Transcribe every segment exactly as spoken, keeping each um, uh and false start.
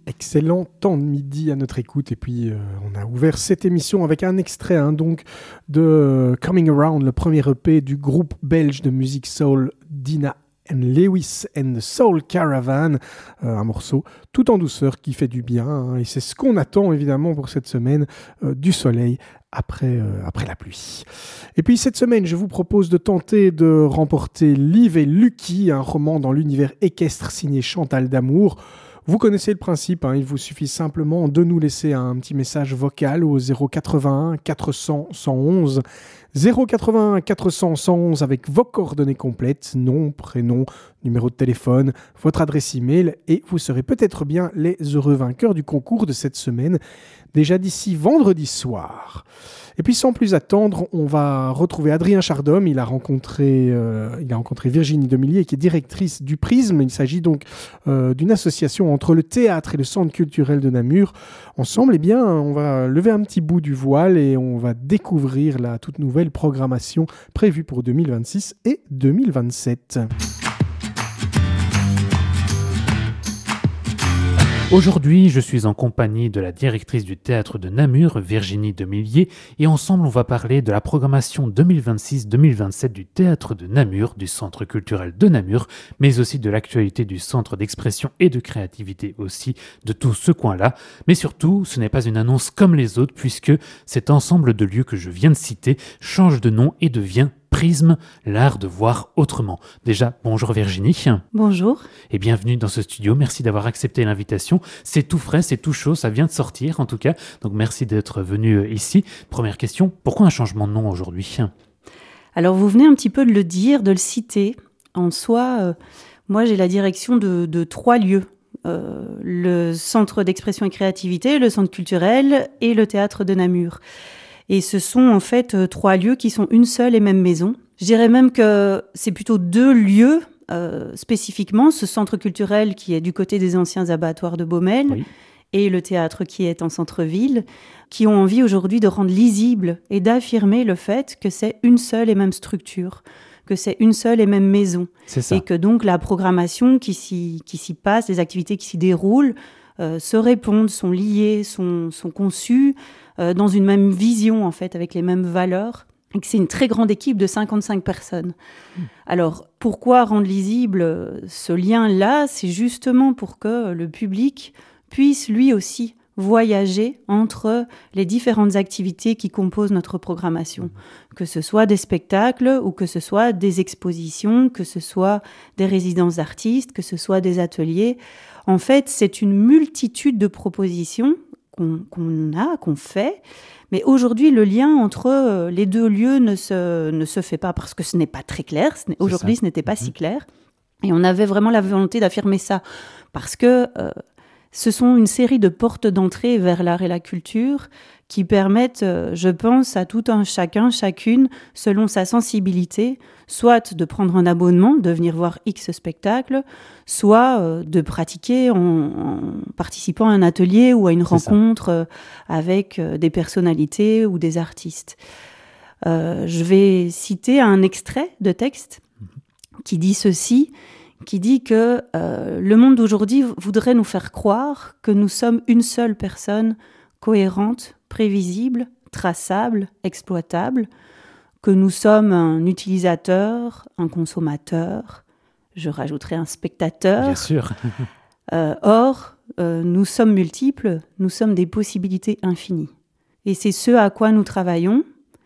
Excellent temps de midi à notre écoute et puis euh, on a ouvert cette émission avec un extrait hein, donc de Coming Around, le premier E P du groupe belge de musique soul Dina and Lewis and the Soul Caravan, euh, un morceau tout en douceur qui fait du bien hein, et c'est ce qu'on attend évidemment pour cette semaine, euh, du soleil après, euh, après la pluie. Et puis cette semaine je vous propose de tenter de remporter Liv et Lucky, un roman dans l'univers équestre signé Chantal Damour. Vous connaissez le principe, hein, il vous suffit simplement de nous laisser un petit message vocal au zéro quatre-vingt-un quatre cents cent onze, zéro quatre-vingt-un quatre cents cent onze avec vos coordonnées complètes, nom, prénom, numéro de téléphone, votre adresse email et vous serez peut-être bien les heureux vainqueurs du concours de cette semaine, déjà d'ici vendredi soir. Et puis sans plus attendre, on va retrouver Adrien Chardhomme. Il a rencontré, euh, il a rencontré Virginie Demillier qui est directrice du Prisme. Il s'agit donc euh, d'une association entre le théâtre et le centre culturel de Namur. Ensemble, eh bien, on va lever un petit bout du voile et on va découvrir la toute nouvelle programmation prévue pour deux mille vingt-six et deux mille vingt-sept. Aujourd'hui, je suis en compagnie de la directrice du théâtre de Namur, Virginie Demillier, et ensemble on va parler de la programmation deux mille vingt-six deux mille vingt-sept du théâtre de Namur, du centre culturel de Namur, mais aussi de l'actualité du centre d'expression et de créativité aussi de tout ce coin-là. Mais surtout, ce n'est pas une annonce comme les autres puisque cet ensemble de lieux que je viens de citer change de nom et devient Prisme, l'art de voir autrement. Déjà, bonjour Virginie. Bonjour. Et bienvenue dans ce studio. Merci d'avoir accepté l'invitation. C'est tout frais, c'est tout chaud, ça vient de sortir en tout cas. Donc merci d'être venu ici. Première question, pourquoi un changement de nom aujourd'hui ? Alors vous venez un petit peu de le dire, de le citer. En soi, euh, moi j'ai la direction de, de trois lieux. Euh, le centre d'expression et créativité, le centre culturel et le théâtre de Namur. Et ce sont en fait euh, trois lieux qui sont une seule et même maison. Je dirais même que c'est plutôt deux lieux euh, spécifiquement, ce centre culturel qui est du côté des anciens abattoirs de Baumel oui. et le théâtre qui est en centre-ville, qui ont envie aujourd'hui de rendre lisible et d'affirmer le fait que c'est une seule et même structure, que c'est une seule et même maison. C'est ça. Et que donc la programmation qui s'y, qui s'y passe, les activités qui s'y déroulent, euh, se répondent, sont liées, sont, sont conçues euh, dans une même vision, en fait, avec les mêmes valeurs. Et que c'est une très grande équipe de cinquante-cinq personnes. Mmh. Alors, pourquoi rendre lisible ce lien-là ? C'est justement pour que le public puisse lui aussi voyager entre les différentes activités qui composent notre programmation. Que ce soit des spectacles ou que ce soit des expositions, que ce soit des résidences d'artistes, que ce soit des ateliers. En fait, c'est une multitude de propositions qu'on, qu'on a, qu'on fait. Mais aujourd'hui, le lien entre les deux lieux ne se, ne se fait pas parce que ce n'est pas très clair. Ce n'est, aujourd'hui, ce n'était pas mmh. si clair. Et on avait vraiment la volonté d'affirmer ça parce que euh, ce sont une série de portes d'entrée vers l'art et la culture qui permettent, euh, je pense, à tout un chacun, chacune, selon sa sensibilité, soit de prendre un abonnement, de venir voir X spectacle, soit euh, de pratiquer en, en participant à un atelier ou à une C'est rencontre euh, avec euh, des personnalités ou des artistes. Euh, je vais citer un extrait de texte qui dit ceci, qui dit que euh, le monde d'aujourd'hui voudrait nous faire croire que nous sommes une seule personne cohérente, prévisible, traçable, exploitable, que nous sommes un utilisateur, un consommateur, je rajouterai un spectateur. Bien sûr. euh, or, euh, nous sommes multiples, nous sommes des possibilités infinies. Et c'est ce à quoi nous travaillons,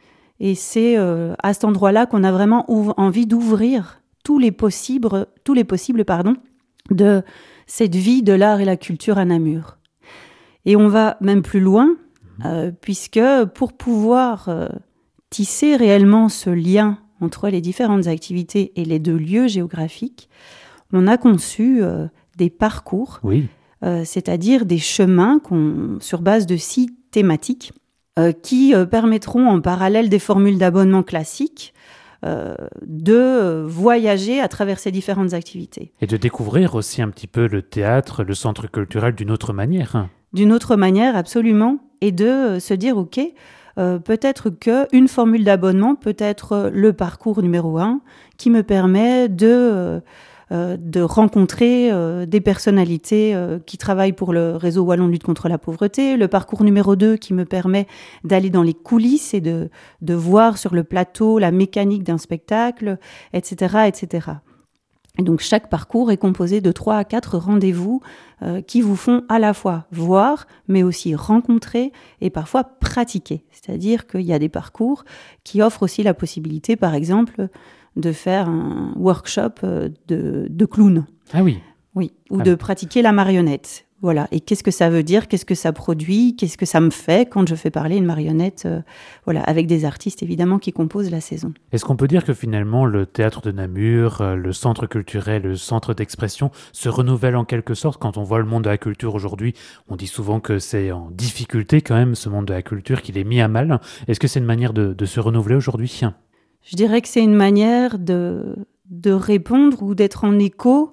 et c'est euh, à cet endroit-là qu'on a vraiment ouv- envie d'ouvrir tous les possibles, tous les possibles pardon, de cette vie de l'art et la culture à Namur. Et on va même plus loin, euh, puisque pour pouvoir euh, tisser réellement ce lien entre les différentes activités et les deux lieux géographiques, on a conçu euh, des parcours, oui. euh, c'est-à-dire des chemins qu'on, sur base de six thématiques euh, qui euh, permettront, en parallèle des formules d'abonnement classiques, Euh, de euh, voyager à travers ces différentes activités. Et de découvrir aussi un petit peu le théâtre, le centre culturel d'une autre manière. D'une autre manière, absolument. Et de euh, se dire, OK, euh, peut-être qu'une formule d'abonnement peut être le parcours numéro un qui me permet de, euh, euh, de rencontrer euh, des personnalités euh, qui travaillent pour le réseau Wallon de lutte contre la pauvreté. Le parcours numéro deux qui me permet d'aller dans les coulisses et de, de voir sur le plateau la mécanique d'un spectacle, et cetera, et cetera. Et donc chaque parcours est composé de trois à quatre rendez-vous euh, qui vous font à la fois voir, mais aussi rencontrer et parfois pratiquer. C'est-à-dire qu'il y a des parcours qui offrent aussi la possibilité, par exemple, de faire un workshop de, de clown. Ah oui. Oui, ou ah de oui. pratiquer la marionnette. Voilà. Et qu'est-ce que ça veut dire ? Qu'est-ce que ça produit ? Qu'est-ce que ça me fait quand je fais parler une marionnette euh, voilà, avec des artistes, évidemment, qui composent la saison. Est-ce qu'on peut dire que finalement, le théâtre de Namur, euh, le centre culturel, le centre d'expression, se renouvelle en quelque sorte ? Quand on voit le monde de la culture aujourd'hui, on dit souvent que c'est en difficulté quand même, ce monde de la culture, qu'il est mis à mal. Est-ce que c'est une manière de, de se renouveler aujourd'hui ? Je dirais que c'est une manière de, de répondre ou d'être en écho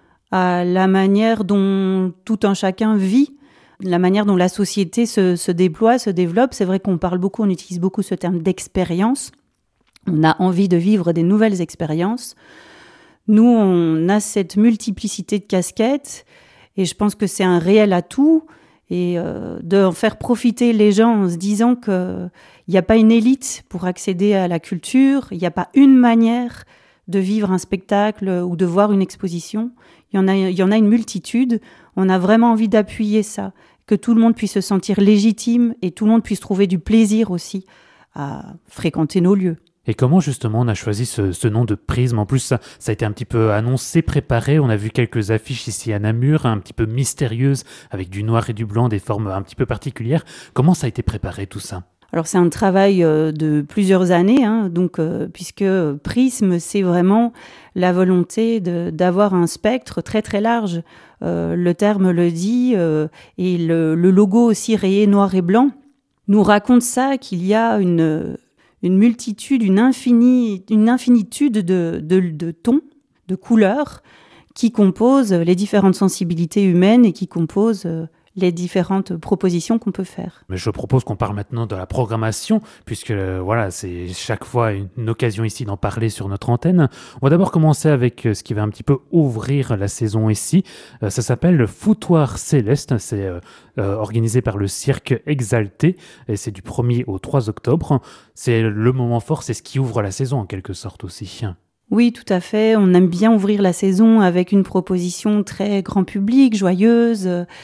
à la manière dont tout un chacun vit, la manière dont la société se, se déploie, se développe. C'est vrai qu'on parle beaucoup, on utilise beaucoup ce terme d'expérience. On a envie de vivre des nouvelles expériences. Nous, on a cette multiplicité de casquettes et je pense que c'est un réel atout. Et euh, d'en faire profiter les gens en se disant qu'il n'y a pas une élite pour accéder à la culture, il n'y a pas une manière de vivre un spectacle ou de voir une exposition. Il y en a, il y en a une multitude. On a vraiment envie d'appuyer ça, que tout le monde puisse se sentir légitime et tout le monde puisse trouver du plaisir aussi à fréquenter nos lieux. Et comment justement on a choisi ce, ce nom de Prisme ? En plus, ça, ça a été un petit peu annoncé, préparé. On a vu quelques affiches ici à Namur, un petit peu mystérieuses, avec du noir et du blanc, des formes un petit peu particulières. Comment ça a été préparé tout ça ? Alors c'est un travail euh, de plusieurs années, hein, donc, euh, puisque Prisme, c'est vraiment la volonté de, d'avoir un spectre très très large. Euh, le terme le dit, euh, et le, le logo aussi rayé noir et blanc nous raconte ça, qu'il y a une, une multitude, une, infinie, une infinitude de, de, de tons, de couleurs, qui composent les différentes sensibilités humaines et qui composent euh, les différentes propositions qu'on peut faire. Mais je propose qu'on parle maintenant de la programmation, puisque euh, voilà, c'est chaque fois une, une occasion ici d'en parler sur notre antenne. On va d'abord commencer avec euh, ce qui va un petit peu ouvrir la saison ici. Euh, ça s'appelle le Foutoir Céleste. C'est euh, euh, organisé par le Cirque Exalté et c'est du premier au trois octobre. C'est le moment fort, c'est ce qui ouvre la saison en quelque sorte aussi. Oui, tout à fait. On aime bien ouvrir la saison avec une proposition très grand public, joyeuse.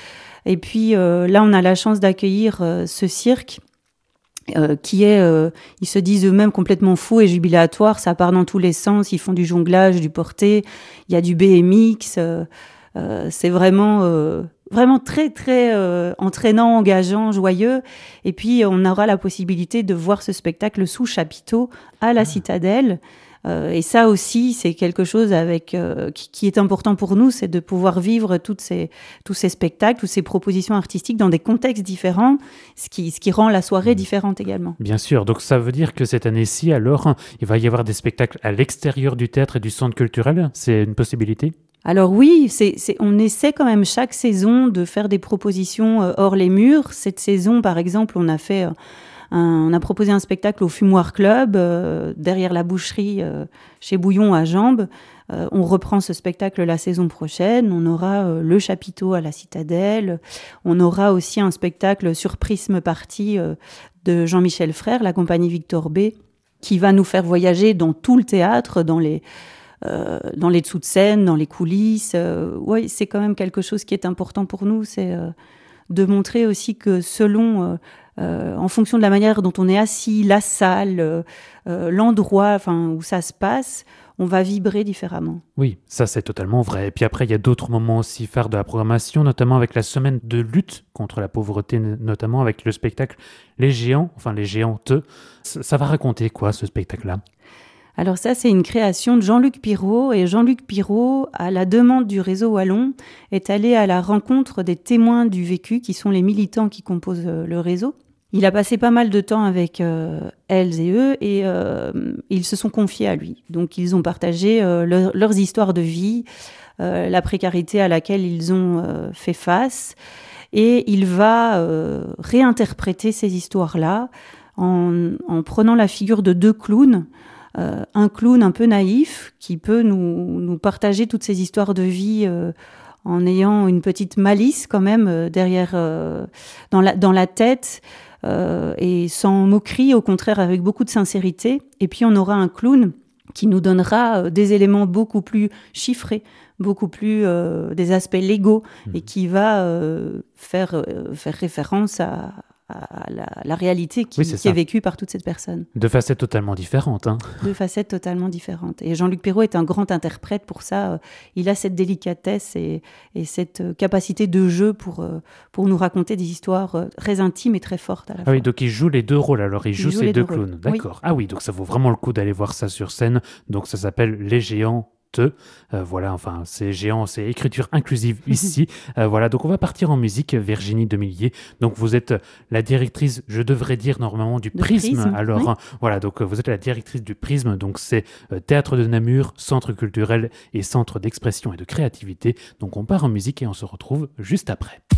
Et puis euh, là, on a la chance d'accueillir euh, ce cirque euh, qui est, euh, ils se disent eux-mêmes complètement fous et jubilatoire. Ça part dans tous les sens. Ils font du jonglage, du porté. Il y a du B M X. Euh, euh, c'est vraiment, euh, vraiment très, très euh, entraînant, engageant, joyeux. Et puis, on aura la possibilité de voir ce spectacle sous chapiteau à la Citadelle. Euh, et ça aussi, c'est quelque chose avec, euh, qui, qui est important pour nous, c'est de pouvoir vivre toutes ces, tous ces spectacles, toutes ces propositions artistiques dans des contextes différents, ce qui, ce qui rend la soirée différente également. Bien sûr, donc ça veut dire que cette année-ci, alors, il va y avoir des spectacles à l'extérieur du théâtre et du centre culturel ? C'est une possibilité ? Alors oui, c'est, c'est, on essaie quand même chaque saison de faire des propositions euh, hors les murs. Cette saison, par exemple, on a fait... Euh, Un, on a proposé un spectacle au Fumoir Club, euh, derrière la boucherie euh, chez Bouillon à Jambes. Euh, on reprend ce spectacle la saison prochaine. On aura euh, le chapiteau à la Citadelle. On aura aussi un spectacle sur Prisme Party euh, de Jean-Michel Frère, la compagnie Victor B, qui va nous faire voyager dans tout le théâtre, dans les, euh, dans les dessous de scène, dans les coulisses. Euh, ouais, c'est quand même quelque chose qui est important pour nous. C'est euh, de montrer aussi que selon... Euh, Euh, en fonction de la manière dont on est assis, la salle, euh, euh, l'endroit enfin, où ça se passe, on va vibrer différemment. Oui, ça c'est totalement vrai. Et puis après, il y a d'autres moments aussi phares de la programmation, notamment avec la semaine de lutte contre la pauvreté, notamment avec le spectacle Les Géants, enfin Les Géantes. Ça, ça va raconter quoi ce spectacle-là ? Alors ça, c'est une création de Jean-Luc Pirot. Et Jean-Luc Pirot, à la demande du réseau Wallon, est allé à la rencontre des témoins du vécu, qui sont les militants qui composent le réseau. Il a passé pas mal de temps avec euh, elles et eux et euh, ils se sont confiés à lui. Donc ils ont partagé euh, leur, leurs histoires de vie, euh, la précarité à laquelle ils ont euh, fait face. Et il va euh, réinterpréter ces histoires-là en, en prenant la figure de deux clowns euh, un clown un peu naïf qui peut nous, nous partager toutes ces histoires de vie euh, en ayant une petite malice quand même euh, derrière, euh, dans, la, dans la tête, euh, et sans moquerie, au contraire avec beaucoup de sincérité. Et puis on aura un clown qui nous donnera euh, des éléments beaucoup plus chiffrés, beaucoup plus euh, des aspects légaux, mmh. et qui va euh, faire, euh, faire référence à, à la, la réalité qui, oui, qui est vécue par toute cette personne. De facettes totalement différentes. Hein. De facettes totalement différentes. Et Jean-Luc Perrault est un grand interprète pour ça. Il a cette délicatesse et, et cette capacité de jeu pour, pour nous raconter des histoires très intimes et très fortes à la ah fois. Oui, donc il joue les deux rôles. Alors il, il joue, joue ces deux, deux clowns. D'accord. Oui. Ah oui, donc ça vaut vraiment le coup d'aller voir ça sur scène. Donc ça s'appelle Les Géants. Euh, voilà, enfin, c'est géant, c'est écriture inclusive ici. euh, voilà, donc on va partir en musique, Virginie Demillier. Donc vous êtes la directrice, je devrais dire normalement, du Prisme. Prisme. Alors oui. hein, voilà, donc vous êtes la directrice du Prisme. Donc c'est euh, Théâtre de Namur, centre culturel et centre d'expression et de créativité. Donc on part en musique et on se retrouve juste après.